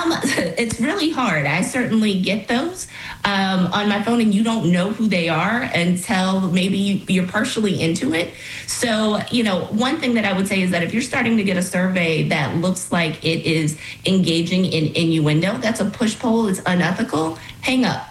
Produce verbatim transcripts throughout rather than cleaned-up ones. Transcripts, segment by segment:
Um, it's really hard. I certainly get those um, on my phone, and you don't know who they are until maybe you're partially into it. So, you know, one thing that I would say is that if you're starting to get a survey that looks like it is engaging in innuendo, that's a push poll, it's unethical, hang up.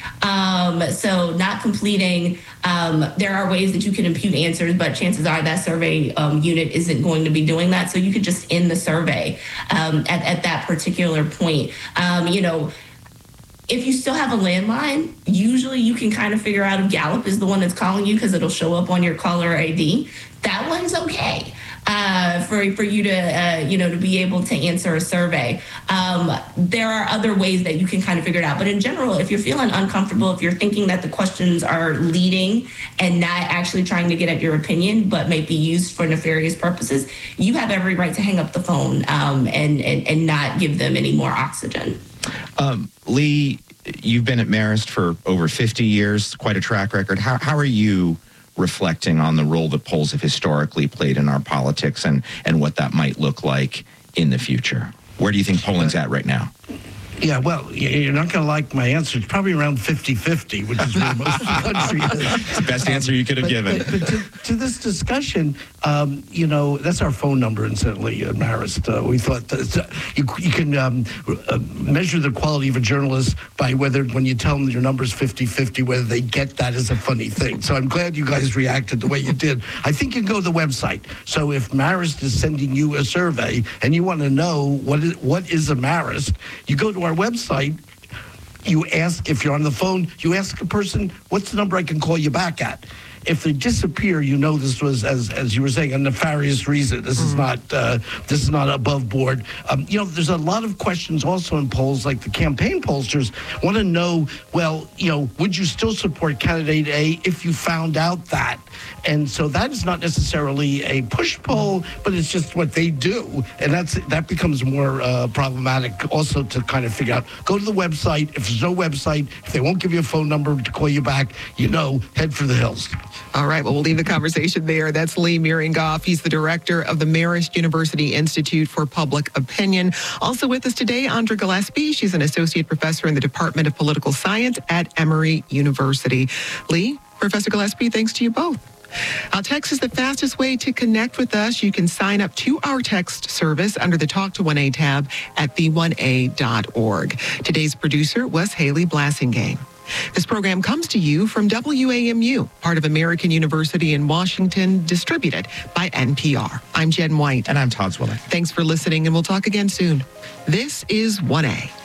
Um, so not completing, um, there are ways that you can impute answers, but chances are that survey um, unit isn't going to be doing that. So you could just end the survey um, at, at that particular point. Um, you know, if you still have a landline, usually you can kind of figure out if Gallup is the one that's calling you because it'll show up on your caller I D. That one's okay. Uh, for for you to uh, you know to be able to answer a survey. Um, there are other ways that you can kind of figure it out. But in general, if you're feeling uncomfortable, if you're thinking that the questions are leading and not actually trying to get at your opinion, but may be used for nefarious purposes, you have every right to hang up the phone um, and, and and not give them any more oxygen. Um, Lee, you've been at Marist for over fifty years, quite a track record. How how are you reflecting on the role that polls have historically played in our politics and, and what that might look like in the future? Where do you think polling's at right now? Yeah, well, you're not going to like my answer. It's probably around fifty-fifty, which is where most of the country is. It's the best answer you could have but, given. But, but to, to this discussion, um, you know, that's our phone number, incidentally, at Marist. Uh, we thought that uh, you, you can um, uh, measure the quality of a journalist by whether, when you tell them your number's fifty-fifty, whether they get that as a funny thing. So I'm glad you guys reacted the way you did. I think you can go to the website. So if Marist is sending you a survey and you want to know what is, what is a Marist, you go to our website, you ask, if you're on the phone, you ask a person, what's the number I can call you back at? If they disappear, you know this was, as as you were saying, a nefarious reason. This mm-hmm. is not uh, this is not above board. Um, you know, there's a lot of questions also in polls, like the campaign pollsters want to know, well, you know, would you still support candidate A if you found out that? And so that is not necessarily a push poll, but it's just what they do. And that's that becomes more uh, problematic also to kind of figure out. Go to the website. If there's no website, if they won't give you a phone number to call you back, you know, head for the hills. All right, well, we'll leave the conversation there. That's Lee Miringoff. He's the director of the Marist University Institute for Public Opinion. Also with us today, Andra Gillespie. She's an associate professor in the Department of Political Science at Emory University. Lee, Professor Gillespie, thanks to you both. Our text is the fastest way to connect with us. You can sign up to our text service under the Talk to one A tab at v one a dot org. Today's producer was Haley Blassingame. This program comes to you from W A M U, part of American University in Washington, distributed by N P R. I'm Jen White. And I'm Todd Zwilling. Thanks for listening, and we'll talk again soon. This is one A.